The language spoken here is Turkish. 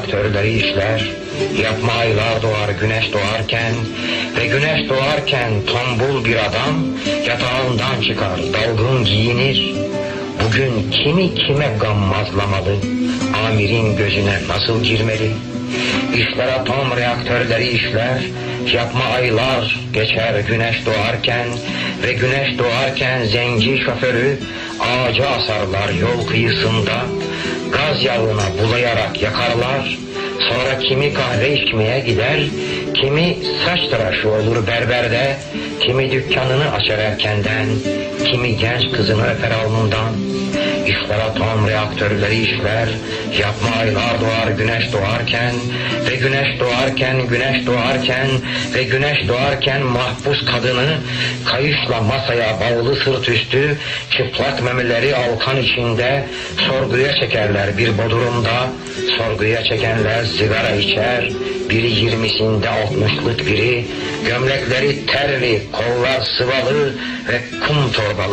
reaktörleri işler, yapma aylar doğar güneş doğarken ve güneş doğarken tombul bir adam yatağından çıkar, dalgın giyinir. Bugün kimi kime gammazlamalı, amirin gözüne nasıl girmeli? İşler atom reaktörleri işler, yapma aylar geçer güneş doğarken ve güneş doğarken zenci şoförü ağaca asarlar yol kıyısında, gaz yağına bulayarak yakarlar. Sonra kimi kahve içmeye gider, kimi saç tıraşı olur berberde, kimi dükkanını açar erkenden, kimi genç kızını öper alnından. İşler atom reaktörleri işler, yapma aylar doğar güneş doğarken ve güneş doğarken, güneş doğarken ve güneş doğarken mahpus kadını kayışla masaya bağlı sırt üstü, çıplak memeleri alkan içinde sorguya çekerler bir bodrumda. Sorguya çekenler sigara içer, biri 20'sinde 60'lık biri, gömlekleri terli, kollar sıvalı ve kum torbalı.